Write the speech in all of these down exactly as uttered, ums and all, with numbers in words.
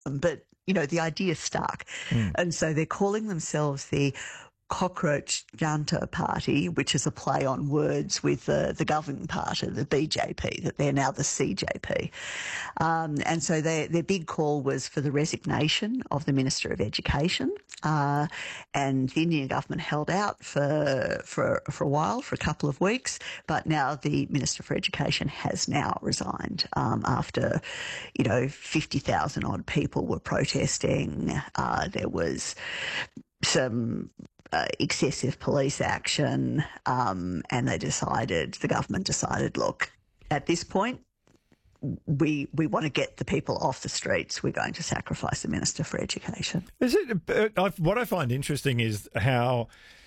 but, you know, the idea stuck. Mm. And so they're calling themselves the Cockroach Junta Party, which is a play on words with uh, the governing party, the B J P, that they're now the C J P. Um, and so their, their big call was for the resignation of the Minister of Education. Uh, and the Indian government held out for, for, for a while, for a couple of weeks. But now the Minister for Education has now resigned, um, after, you know, fifty thousand odd people were protesting. Uh, there was some uh, excessive police action, um, and they decided, the government decided, look, at this point, we we want to get the people off the streets. We're going to sacrifice the Minister for Education. Is it? Uh, what I find interesting is how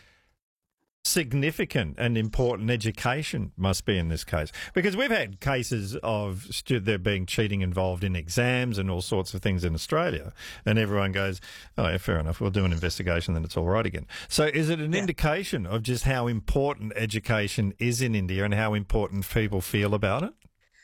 significant and important education must be in this case, because we've had cases of stu- there being cheating involved in exams and all sorts of things in Australia, and everyone goes, oh yeah, fair enough, we'll do an investigation, then it's all right again. So is it an yeah. indication of just how important education is in India and how important people feel about it?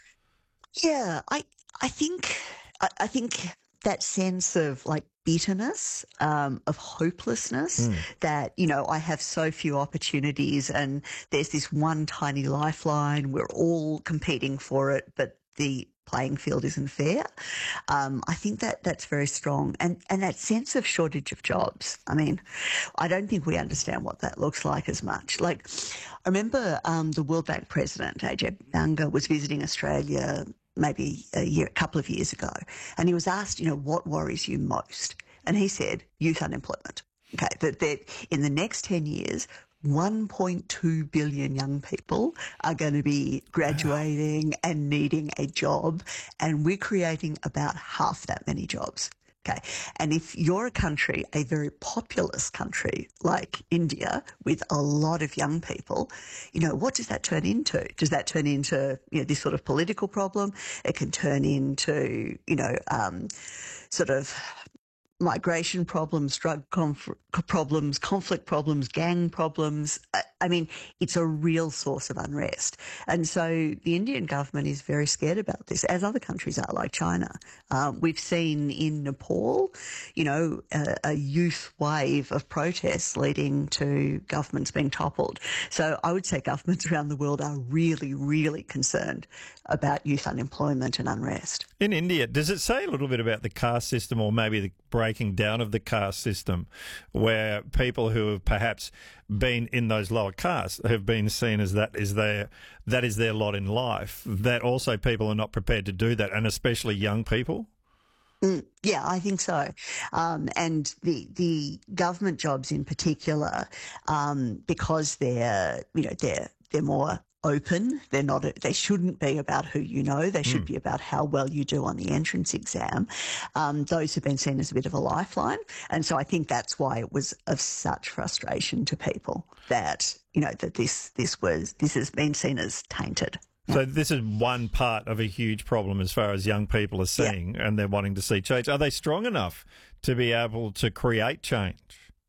Yeah, I I think I, I think that sense of like bitterness, um, of hopelessness, mm. that, you know, I have so few opportunities and there's this one tiny lifeline. We're all competing for it, but the playing field isn't fair. Um, I think that that's very strong. And, and that sense of shortage of jobs. I mean, I don't think we understand what that looks like as much. Like, I remember, um, the World Bank president, Ajay Banga, was visiting Australia maybe a year, a couple of years ago. And he was asked, you know, what worries you most? And he said, youth unemployment. Okay. That, that in the next ten years, one point two billion young people are going to be graduating and needing a job. And we're creating about half that many jobs. Okay. And if you're a country, a very populous country like India with a lot of young people, you know, what does that turn into? Does that turn into, you know, this sort of political problem? It can turn into, you know, um, sort of migration problems, drug conf- problems, conflict problems, gang problems. I, I mean, it's a real source of unrest. And so the Indian government is very scared about this, as other countries are, like China. Um, we've seen in Nepal, you know, a, a youth wave of protests leading to governments being toppled. So I would say governments around the world are really, really concerned about youth unemployment and unrest. In India, does it say a little bit about the caste system, or maybe the breaking down of the caste system, where people who have perhaps been in those lower castes have been seen as that is their that is their lot in life, that also people are not prepared to do that, and especially young people? Mm, yeah, I think so. Um, and the the government jobs in particular, um, because they're, you know, they're they're more open. They're not, they shouldn't be about who you know. They should mm. be about how well you do on the entrance exam. Um, those have been seen as a bit of a lifeline. And so I think that's why it was of such frustration to people that, you know, that this, this was, this has been seen as tainted. So this is one part of a huge problem as far as young people are seeing, yeah. and they're wanting to see change. Are they strong enough to be able to create change?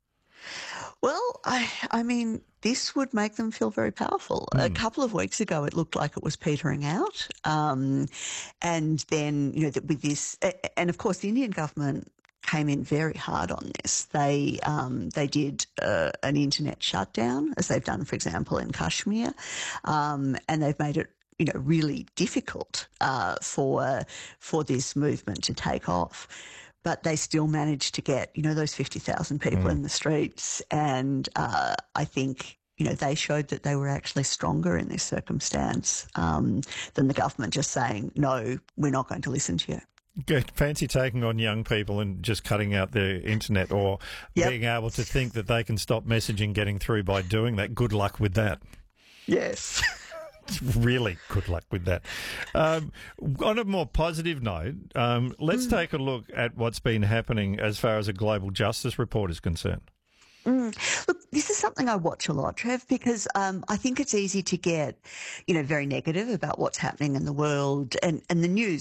Well, I, I mean, this would make them feel very powerful. Mm. A couple of weeks ago, it looked like it was petering out. Um, and then, you know, that with this, and of course, the Indian government came in very hard on this. They, um, they did uh, an internet shutdown, as they've done, for example, in Kashmir. Um, and they've made it, you know, really difficult, uh, for, for this movement to take off. But they still managed to get, you know, those fifty thousand people mm. in the streets. And uh, I think, you know, they showed that they were actually stronger in this circumstance um, than the government just saying, no, we're not going to listen to you. Good. Fancy taking on young people and just cutting out their internet, or yep. being able to think that they can stop messaging getting through by doing that. Good luck with that. Yes. Really good luck with that. Um, on a more positive note, um, let's mm. take a look at what's been happening as far as a global justice report is concerned. Mm. Look, this is something I watch a lot, Trev, because um, I think it's easy to get, you know, very negative about what's happening in the world, and, and the news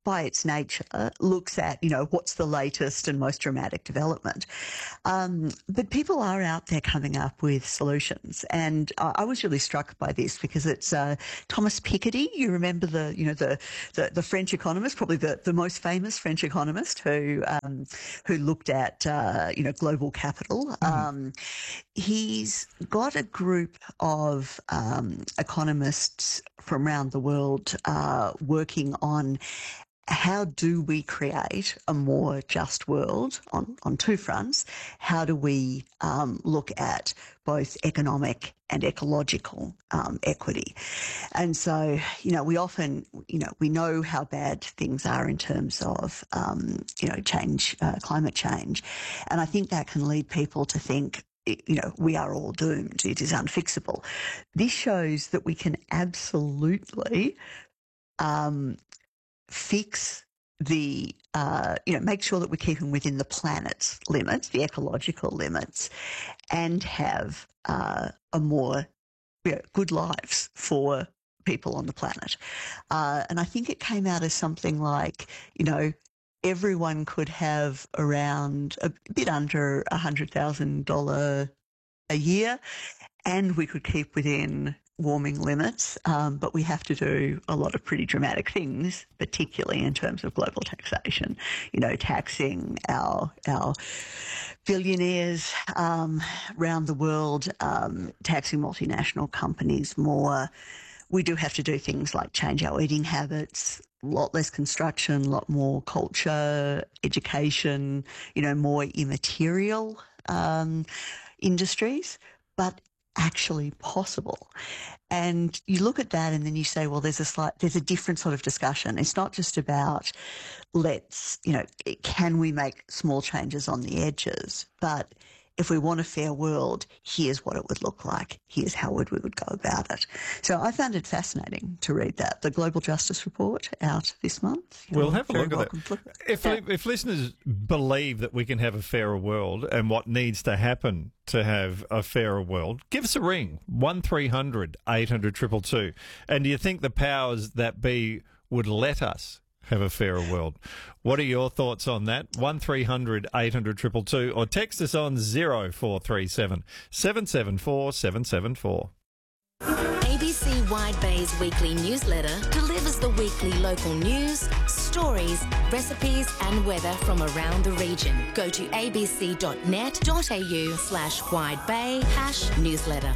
by its nature, looks at, you know, what's the latest and most dramatic development. Um, but people are out there coming up with solutions. And I, I was really struck by this because it's uh, Thomas Piketty. You remember the, you know, the, the, the French economist, probably the, the most famous French economist who, um, who looked at, uh, you know, global capital. Mm-hmm. Um, he's got a group of um, economists from around the world uh, working on how do we create a more just world on, on two fronts? How do we um, look at both economic and ecological um, equity? And so, you know, we often, you know, we know how bad things are in terms of, um, you know, change, uh, climate change. And I think that can lead people to think, you know, we are all doomed. It is unfixable. This shows that we can absolutely um, fix the, uh, you know, make sure that we're keeping within the planet's limits, the ecological limits, and have uh, a more, you know, good lives for people on the planet. Uh, and I think it came out as something like, you know, everyone could have around a bit under one hundred thousand dollars a year, and we could keep within warming limits, um, but we have to do a lot of pretty dramatic things, particularly in terms of global taxation, you know, taxing our our billionaires um, around the world, um, taxing multinational companies more. We do have to do things like change our eating habits, a lot less construction, a lot more culture, education, you know, more immaterial um, industries, but actually possible. And you look at that and then you say, well, there's a slight, there's a different sort of discussion. It's not just about let's, you know, can we make small changes on the edges, but if we want a fair world, here's what it would look like. Here's how would we would go about it. So I found it fascinating to read that. The Global Justice Report out this month. We'll You're have a look at that. If, yeah. if listeners believe that we can have a fairer world and what needs to happen to have a fairer world, give us a ring, one three hundred eight hundred two two two. And do you think the powers that be would let us have a fairer world? What are your thoughts on that? one three hundred eight hundred two two two or text us on zero four three seven seven seven four seven seven four. A B C Wide Bay's weekly newsletter delivers the weekly local news, stories, recipes and weather from around the region. Go to abc dot net dot a u slash wide bay hash newsletter.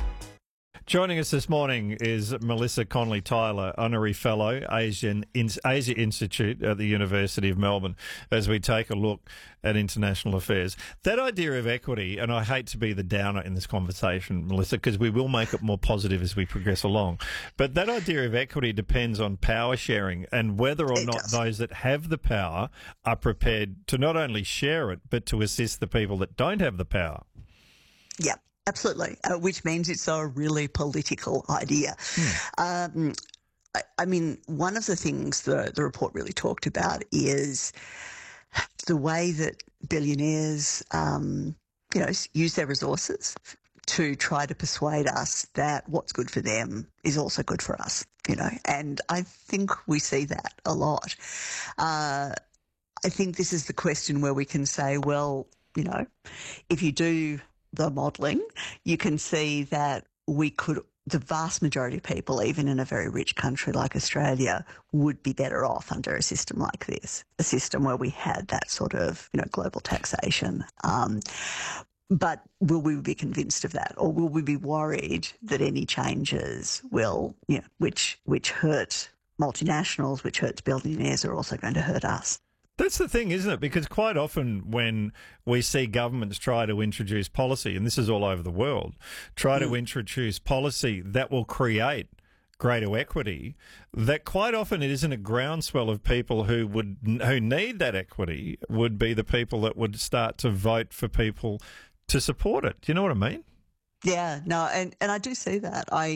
Joining us this morning is Melissa Conley-Tyler, Honorary Fellow, Asian Asia Institute at the University of Melbourne, as we take a look at international affairs. That idea of equity, and I hate to be the downer in this conversation, Melissa, because we will make it more positive as we progress along, but that idea of equity depends on power sharing and whether or It not does. those that have the power are prepared to not only share it, but to assist the people that don't have the power. Yeah. Absolutely, uh, which means it's a really political idea. Hmm. Um, I, I mean, one of the things the, the report really talked about is the way that billionaires, um, you know, use their resources to try to persuade us that what's good for them is also good for us, you know, and I think we see that a lot. Uh, I think this is the question where we can say, well, you know, if you do the modelling, you can see that we could, the vast majority of people, even in a very rich country like Australia, would be better off under a system like this, a system where we had that sort of, you know, global taxation. Um, but will we be convinced of that, or will we be worried that any changes will, you know, which which hurt multinationals, which hurts billionaires, are also going to hurt us? That's the thing, isn't it? Because quite often when we see governments try to introduce policy, and this is all over the world, try mm. to introduce policy that will create greater equity, that quite often it isn't a groundswell of people who would who need that equity would be the people that would start to vote for people to support it. Do you know what I mean? Yeah, no, and, and I do see that. I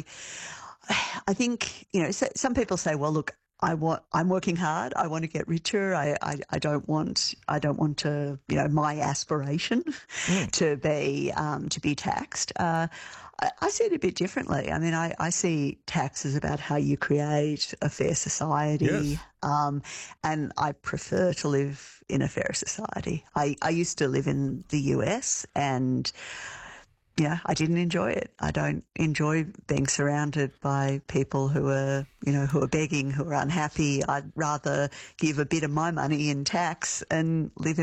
I think, you know, so, some people say, well, look, I want, I'm working hard. I want to get richer. I, I, I don't want, I don't want to, you know, my aspiration mm. to be, um, to be taxed. Uh, I, I see it a bit differently. I mean, I, I see tax as about how you create a fair society. Yes. Um, and I prefer to live in a fair society. I, I used to live in the U S and, yeah, I didn't enjoy it. I don't enjoy being surrounded by people who are, you know, who are begging, who are unhappy. I'd rather give a bit of my money in tax and live in